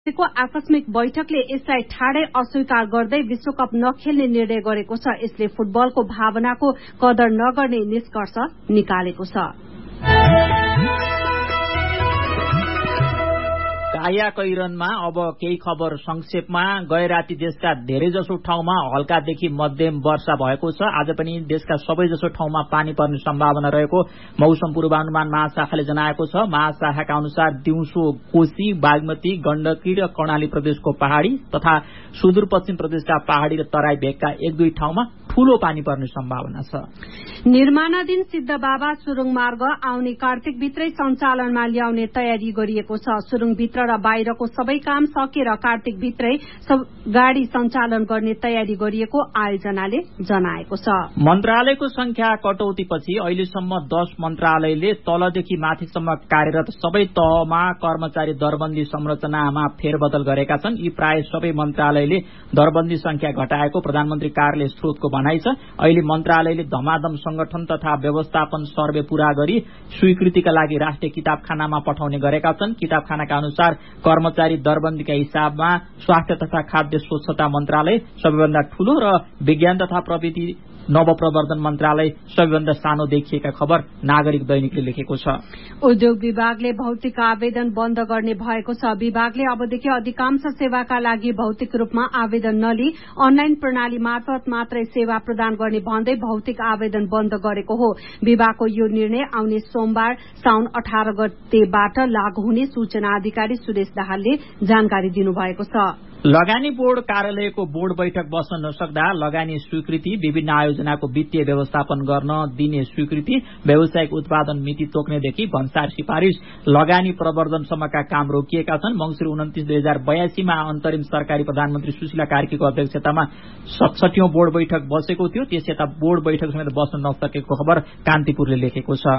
को आकस्मिक बैठकले यसलाई ठाडै अस्वीकार गर्दै विश्वकप नखेल्ने निर्णय गरेको छ। यसले फुटबलको भावनाको कदर नगर्ने निष्कर्ष निकालेको छ। काया कैरनमा अब केही खबर संक्षेपमा। गए राति देशका धेरैजसो ठाउँमा हल्कादेखि मध्यम वर्षा भएको छ। आज पनि देशका सबैजसो ठाउँमा पानी पर्ने सम्भावना रहेको मौसम पूर्वानुमान महाशाखाले जनाएको छ। महाशाखाका अनुसार दिउँसो कोशी, बागमती, गण्डकी र कर्णाली प्रदेशको पहाड़ी तथा सुदूरपश्चिम प्रदेशका पहाड़ी र तराई भेगका एक दुई ठाउँमा ठूलो पानी पर्ने सम्भावना छ। निर्माणाधीन सिद्धबाबा सुरुङ मार्ग आउने कार्तिक भित्रै सञ्चालनमा ल्याउने तयारी गरिएको छ। सुरुङ भित्र र बाहिरको सबै काम सकेर कार्तिक भित्रै गाड़ी सञ्चालन गर्ने तयारी गरिएको आयोजनाले जनाएको छ। मन्त्रालयको संख्या कटौतीपछि अहिलेसम्म 10 मन्त्रालयले तलदेखि माथिसम्म कार्यरत सबै तहमा कर्मचारी दरबन्दी संरचनामा फेरबदल गरेका छन्। यी प्राय सबै मन्त्रालयले दरबन्दी संख्या घटाएको प्रधानमन्त्री कार्यालय स्रोतको भनाइ छ। अहिले मन्त्रालयले धमाधम संगठन तथा व्यवस्थापन सर्वे पूरा गरी स्वीकृतिका लागि राष्ट्रिय किताबखानामा पठाउने गरेका छन्। किताबखानाका अनुसार कर्मचारी दरबन्दीका हिसाबमा स्वास्थ्य तथा खाद्य स्वच्छता मन्त्रालय सबैभन्दा ठूलो र विज्ञान तथा प्रविधि नवप्रवर्धन मन्त्रालय सबैभन्दा सानो देखिएका खबर नागरिक दैनिकले लेखेको छ। उद्योग विभागले भौतिक आवेदन बन्द गर्ने भएको छ। विभागले अबदेखि अधिकांश सेवाका लागि भौतिक रूपमा आवेदन नलिई अनलाइन प्रणाली मार्फत मात्रै सेवा प्रदान गर्ने भन्दै भौतिक आवेदन बन्द गरेको हो। विभागको यो निर्णय आउने सोमबार साउन 18 गतेबाट लागू हुने सूचना अधिकारी सुरेश दाहालले जानकारी दिनुभएको छ। लगानी बोर्ड कार्यालयको बोर्ड बैठक बस्न नसक्दा लगानी स्वीकृति, विभिन्न आयोजनाको वित्तीय व्यवस्थापन गर्न दिने स्वीकृति, व्यावसायिक उत्पादन मिति तोक्नेदेखि भन्सार सिफारिश, लगानी प्रवर्धनसम्मका काम रोकिएका छन्। मंसिर 29 2082 मा अन्तरिम सरकारी प्रधानमन्त्री सुशीला कार्कीको अध्यक्षतामा 67औं बोर्ड बैठक बसेको थियो। त्यसयता बोर्ड बैठक समेत बस्न नसकेको खबर कान्तिपुरले लेखेको छ।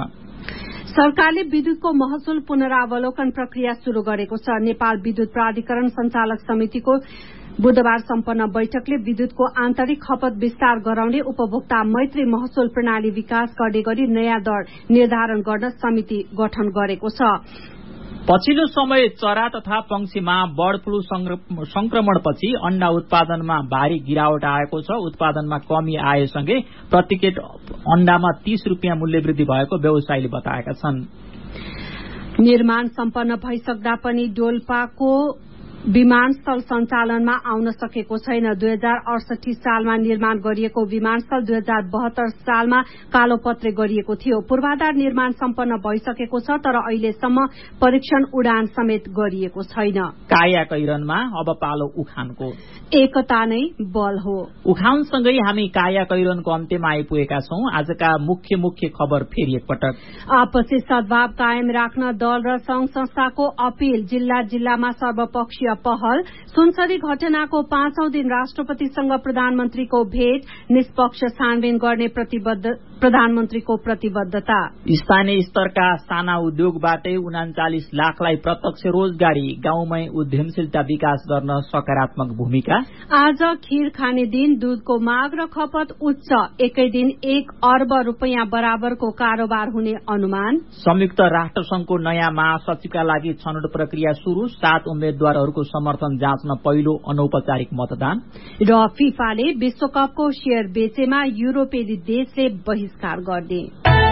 सरकारले विद्युतको महसुल पुनरावलोकन प्रक्रिया शुरू गरेको छ। नेपाल विद्युत प्राधिकरण सञ्चालक समितिको बुधबार सम्पन्न बैठकले विद्युतको आन्तरिक खपत विस्तार गराउने उपभोक्ता मैत्री महसुल प्रणाली विकास गर्ने गरी नयाँ दर निर्धारण गर्न समिति गठन गरेको छ। पछिल्लो समय चरा तथा पंक्षीमा बर्ड फ्लू संक्रमणपछि अण्डा उत्पादनमा भारी गिरावट आएको छ। उत्पादनमा कमी आएसँगै प्रतिकेट अण्डामा 30 रुपियाँ मूल्य वृद्धि भएको व्यवसायीले बताएका छन्। निर्माण सम्पन्न भइसक्दा पनि डोल्पाको विमानस्थल सञ्चालनमा आउन सकेको छैन। 2068 सालमा निर्माण गरिएको विमानस्थल 2072 सालमा कालोपत्रे गरिएको थियो। पूर्वाधार निर्माण सम्पन्न भइसकेको छ तर अहिलेसम्म परीक्षण उडान समेत गरिएको छैन। काया कैरनमा अब पालो उखानको। एकता नै बल हो। उखानसँगै हामी काया कैरनको अन्त्यमा आइपुगेका छौं। आजका मुख्य खबर फेरि एकपटक। आपसी सद्भाव कायम राख्न दल र संघ संस्थाको अपील। जिल्लामा सर्वपक्षीय पहल। सुनसरी घटनाको 5औं दिन राष्ट्रपतिसँग प्रधानमन्त्रीको भेट। निष्पक्ष छानबिन गर्ने प्रधानमन्त्रीको प्रतिबद्धता। स्थानीय स्तरका साना उद्योगबाटै 39 लाखलाई प्रत्यक्ष रोजगारी। गाउँमै उद्यमशीलता विकास गर्न सकारात्मक भूमिका। आज खीर खाने दिन। दूधको माग र खपत उच्च। एकै दिन 1 अर्ब रुपियाँ बराबरको कारोबार हुने अनुमान। संयुक्त राष्ट्रसंघको नयाँ महासचिवका लागि छनौट प्रक्रिया शुरू। 7 उम्मेद्वारहरूको समर्थन जाँच्न पहिलो अनौपचारिक मतदान। र फिफाले विश्वकपको शेयर बेचेमा युरोपेली देशले बहिष्कार गर्ने।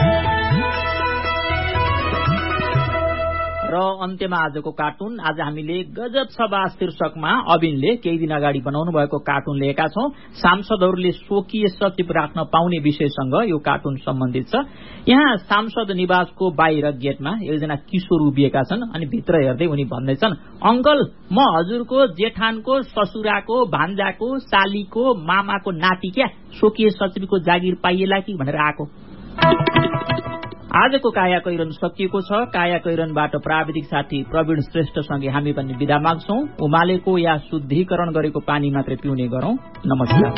र अन्त्यमा आजको कार्टुन। आज हामीले गजब सभा शीर्षकमा अबिनले केही दिन अगाडि बनाउनु भएको कार्टुन लिएका छौं। सांसदहरूले स्वकीय सचिव राख्न पाउने विषयसँग यो कार्टुन सम्बन्धित छ। यहाँ सांसद निवासको बाहिर गेटमा एकजना किशोर उभिएका छन् अनि भित्र हेर्दै उनी भन्दैछन्, अंकल म हजुरको जेठानको ससुराको भान्जाको सालीको मामाको नाति क्या, स्वकीय सचिवको जागिर पाइएला कि भनेर आएको। आजको काया कैरन सकिएको छ। काया कैरनबाट प्राविधिक साथी प्रवीण श्रेष्ठसँगै हामी पनि बिदा माग्छौं। उमालेको या शुद्धिकरण गरेको पानी मात्रै पिउने गरौं। नमस्कार।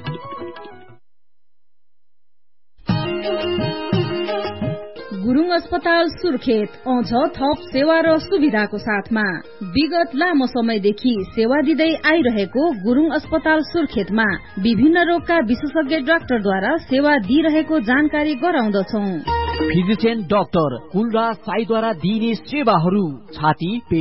गुरुङ अस्पताल सुर्खेत आउँछ थप सेवा र सुविधाको साथमा। विगत लामो समयदेखि सेवा दिँदै आइरहेको गुरुङ अस्पताल सुर्खेतमा विभिन्न रोगका विशेषज्ञ डाक्टरद्वारा सेवा दिइरहेको जानकारी गराउँदछौं। फिजिशियन डाक्टर कुलराज साईद्वारा दिइने सेवाहरू छाती